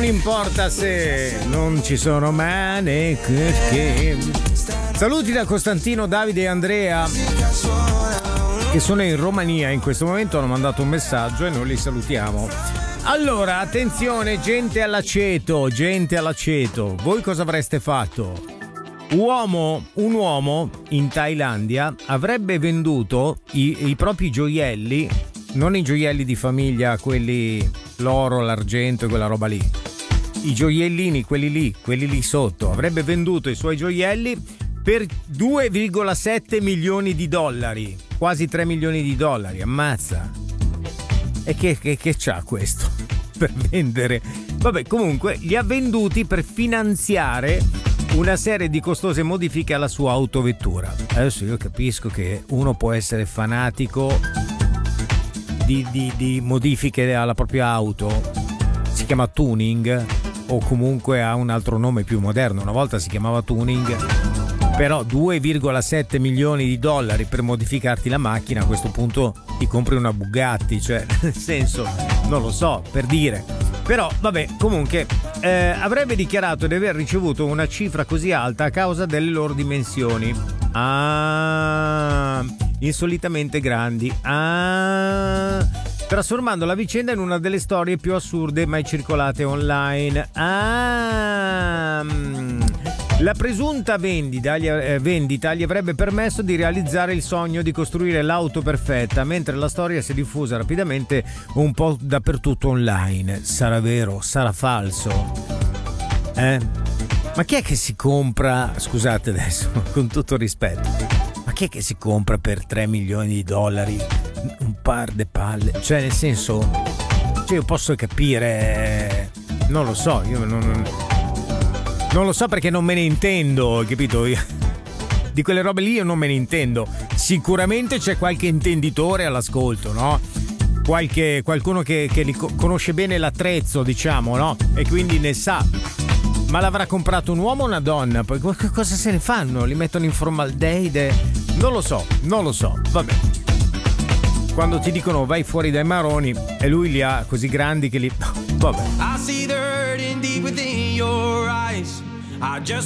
importa se non ci sono mani che... Saluti da Costantino, Davide e Andrea che sono in Romania in questo momento, hanno mandato un messaggio e noi li salutiamo. Allora, attenzione, gente all'aceto. Voi cosa avreste fatto? Un uomo in Thailandia avrebbe venduto i propri gioielli, non i gioielli di famiglia, quelli l'oro, l'argento e quella roba lì, i gioiellini, quelli lì sotto. Avrebbe venduto i suoi gioielli per 2,7 milioni di dollari, quasi 3 milioni di dollari. Ammazza. E che c'ha questo per vendere? Vabbè, comunque li ha venduti per finanziare una serie di costose modifiche alla sua autovettura. Adesso io capisco che uno può essere fanatico di modifiche alla propria auto, si chiama tuning o comunque ha un altro nome più moderno, una volta si chiamava tuning, però 2,7 milioni di dollari per modificarti la macchina, a questo punto ti compri una Bugatti, cioè nel senso, non lo so, per dire. Però vabbè, comunque avrebbe dichiarato di aver ricevuto una cifra così alta a causa delle loro dimensioni. Insolitamente grandi. Trasformando la vicenda in una delle storie più assurde mai circolate online. La presunta vendita gli avrebbe permesso di realizzare il sogno di costruire l'auto perfetta, mentre la storia si è diffusa rapidamente un po' dappertutto online. Sarà vero? Sarà falso? Ma chi è che si compra, scusate adesso, con tutto rispetto, ma chi è che si compra per 3 milioni di dollari un par de palle? Cioè, nel senso, io posso capire, non lo so, io non lo so perché non me ne intendo, capito? Di quelle robe lì io non me ne intendo. Sicuramente c'è qualche intenditore all'ascolto, no? Qualcuno che conosce bene l'attrezzo, diciamo, no? E quindi ne sa. Ma l'avrà comprato un uomo o una donna? Poi cosa se ne fanno? Li mettono in formaldeide? Non lo so. Vabbè. Quando ti dicono vai fuori dai maroni e lui li ha così grandi che li... Vabbè. I see the hurt deep within your eyes. I just